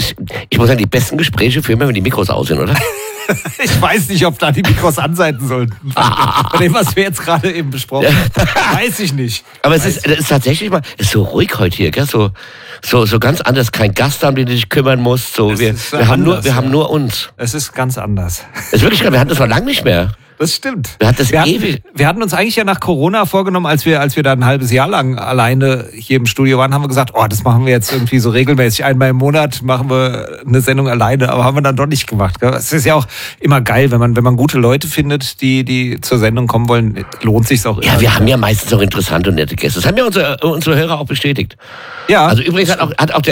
ich muss sagen, die besten Gespräche führen wir, wenn die Mikros aus sind, oder? Ich weiß nicht, ob da die Mikros an sein sollten. Von dem, was wir jetzt gerade eben besprochen haben. Weiß ich nicht. Aber es ist tatsächlich mal, ist so ruhig heute hier, gell? So ganz anders. Kein Gast, um den du dich kümmern musst. So, wir haben nur uns. Es ist ganz anders. Es ist wirklich, wir hatten das noch lange nicht mehr. Das stimmt. Wir hatten uns eigentlich ja nach Corona vorgenommen, als wir da ein halbes Jahr lang alleine hier im Studio waren, haben wir gesagt, das machen wir jetzt irgendwie so regelmäßig. Einmal im Monat machen wir eine Sendung alleine, aber haben wir dann doch nicht gemacht. Es ist ja auch immer geil, wenn man gute Leute findet, die zur Sendung kommen wollen, lohnt sich's auch immer. Ja, wir haben ja meistens auch interessante und nette Gäste. Das haben ja unsere Hörer auch bestätigt. Ja. Also übrigens hat auch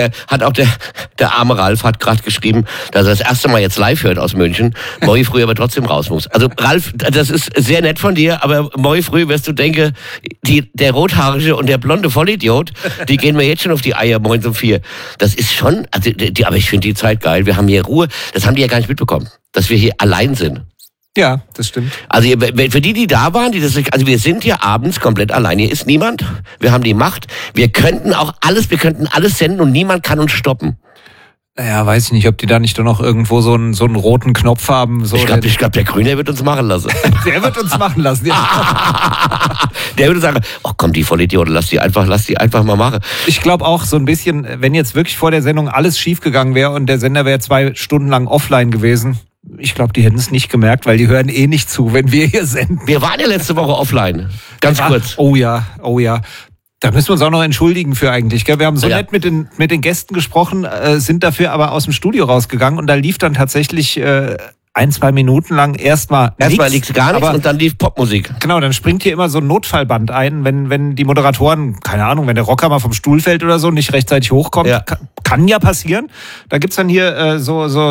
der arme Ralf hat gerade geschrieben, dass er das erste Mal jetzt live hört aus München. Moi früh aber trotzdem raus muss. Also Ralf, das ist sehr nett von dir, aber moi früh wirst du denken, der rothaarige und der blonde Vollidiot, die gehen mir jetzt schon auf die Eier morgens um 4. Das ist schon, aber ich finde die Zeit geil. Wir haben hier Ruhe. Das haben die ja gar nicht mitbekommen, dass wir hier allein sind. Ja, das stimmt. Also für die da waren, wir sind hier abends komplett allein. Hier ist niemand. Wir haben die Macht. Wir könnten alles senden und niemand kann uns stoppen. Naja, weiß ich nicht, ob die da nicht doch noch irgendwo so einen roten Knopf haben. So ich glaube, der Grüne wird uns machen lassen. Der wird uns machen lassen, ja. Der würde sagen, komm, die Vollidioten, lass die einfach mal machen. Ich glaube auch so ein bisschen, wenn jetzt wirklich vor der Sendung alles schiefgegangen wäre und der Sender wäre 2 Stunden lang offline gewesen, ich glaube, die hätten es nicht gemerkt, weil die hören eh nicht zu, wenn wir hier senden. Wir waren ja letzte Woche offline. Ganz kurz. Oh ja. Da müssen wir uns auch noch entschuldigen für eigentlich. Gell? Wir haben so nett mit den Gästen gesprochen, sind dafür aber aus dem Studio rausgegangen und da lief dann tatsächlich 1-2 Minuten lang erstmal lief gar nichts und dann lief Popmusik. Genau, dann springt hier immer so ein Notfallband ein, wenn die Moderatoren, keine Ahnung, wenn der Rocker mal vom Stuhl fällt oder so, nicht rechtzeitig hochkommt. Ja. Kann ja passieren. Da gibt's dann hier so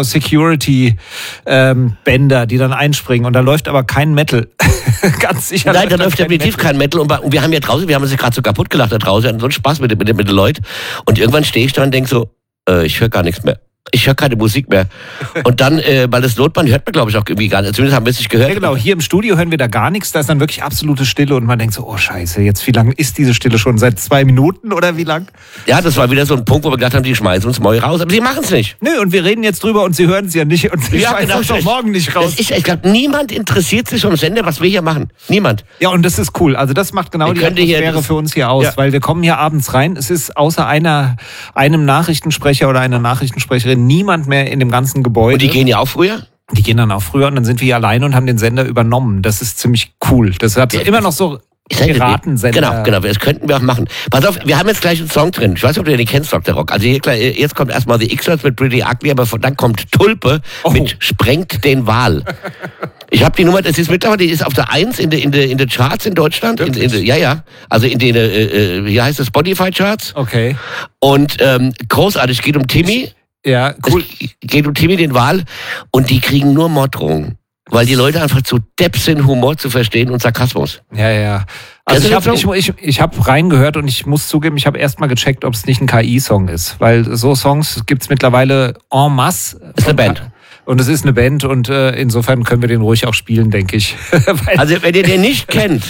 Security-Bänder, die dann einspringen und da läuft aber kein Metal. Ganz sicher. Nein, da läuft definitiv kein Metal und wir haben ja draußen, wir haben uns gerade so kaputt gelacht da draußen, wir hatten so einen Spaß mit den Leuten und irgendwann stehe ich da und denke so, ich höre gar nichts mehr. Ich höre keine Musik mehr. Und dann, weil das Notband hört man, glaube ich, auch irgendwie gar nicht. Zumindest haben wir es nicht gehört. Ja, genau. Hier im Studio hören wir da gar nichts. Da ist dann wirklich absolute Stille und man denkt so, oh Scheiße, jetzt wie lang ist diese Stille schon? Seit 2 Minuten oder wie lang? Ja, das war wieder so ein Punkt, wo wir gedacht haben, die schmeißen uns Moi raus. Aber sie machen es nicht. Nö, und wir reden jetzt drüber und sie hören es ja nicht und sie schmeißen uns doch morgen nicht raus. Ich glaube, niemand interessiert sich um Sender, was wir hier machen. Niemand. Ja, und das ist cool. Also das macht genau die Atmosphäre für uns hier aus. Ja. Weil wir kommen hier abends rein. Es ist außer einem Nachrichtensprecher oder einer Nachrichtensprecherin niemand mehr in dem ganzen Gebäude. Und die gehen ja auch früher? Die gehen dann auch früher und dann sind wir hier alleine und haben den Sender übernommen. Das ist ziemlich cool. Das hat immer noch so Piratensender. Genau, das könnten wir auch machen. Pass auf, wir haben jetzt gleich einen Song drin. Ich weiß nicht, ob du den kennst, Dr. Rock. Also jetzt kommt erstmal The X-Rays mit Pretty Ugly, aber dann kommt Tulpe mit Sprengt den Wal. Ich habe die Nummer, das ist mittlerweile, die ist auf der 1 in den Charts in Deutschland. Also in den, wie heißt es, Spotify-Charts. Okay. Und großartig, geht um Timmy. Ja, cool. Es geht um Timmy den Wal und die kriegen nur Morddrohungen. Weil die Leute einfach zu depp sind, Humor zu verstehen und Sarkasmus. Ja. Also ich hab reingehört und ich muss zugeben, ich habe erst mal gecheckt, ob es nicht ein KI-Song ist. Weil so Songs gibt's mittlerweile en masse. Ist eine Band. Und es ist eine Band und insofern können wir den ruhig auch spielen, denke ich. Also wenn ihr den nicht kennt,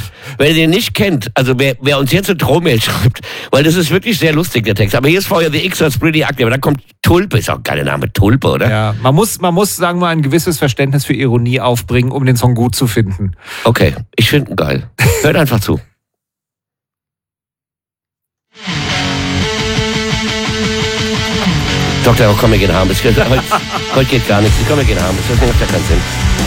also wer uns jetzt eine Drohmail schreibt, weil das ist wirklich sehr lustig, der Text. Aber hier ist vorher The X-Rays Pretty Ugly, aber dann kommt Tulpe, ist auch ein geiler Name, Tulpe, oder? Ja, man muss, sagen wir, ein gewisses Verständnis für Ironie aufbringen, um den Song gut zu finden. Okay, ich finde ihn geil. Hört einfach zu. Dr. Komm, wir gehen haben. Heute geht gar nichts. Komm, wir gehen haben. Das macht ja keinen Sinn.